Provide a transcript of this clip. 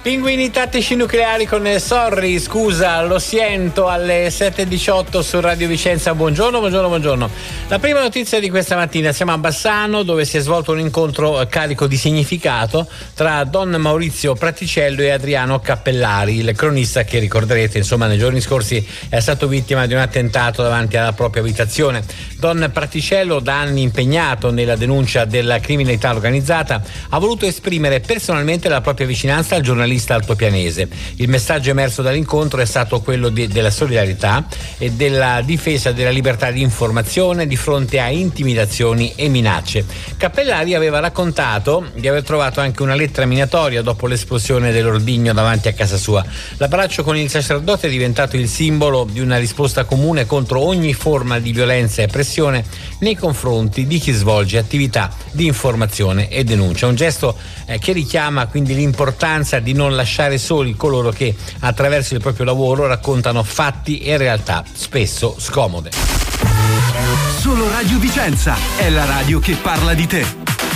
Pinguini tattici nucleari con Sorry, scusa, lo sento alle 7:18 su Radio Vicenza. Buongiorno. La prima notizia di questa mattina, siamo a Bassano, dove si è svolto un incontro carico di significato tra Don Maurizio Praticello e Adriano Cappellari, il cronista che ricorderete, insomma, nei giorni scorsi è stato vittima di un attentato davanti alla propria abitazione. Don Praticello, da anni impegnato nella denuncia della criminalità organizzata, ha voluto esprimere personalmente la propria vicinanza al giornalista altopianese. Il messaggio emerso dall'incontro è stato quello della solidarietà e della difesa della libertà di informazione di fronte a intimidazioni e minacce. Cappellari aveva raccontato di aver trovato anche una lettera minatoria dopo l'esplosione dell'ordigno davanti a casa sua. L'abbraccio con il sacerdote è diventato il simbolo di una risposta comune contro ogni forma di violenza e pressione nei confronti di chi svolge attività di informazione e denuncia. Un gesto che richiama quindi l'importanza di non lasciare soli coloro che attraverso il proprio lavoro raccontano fatti e realtà spesso scomode. Solo Radio Vicenza è la radio che parla di te.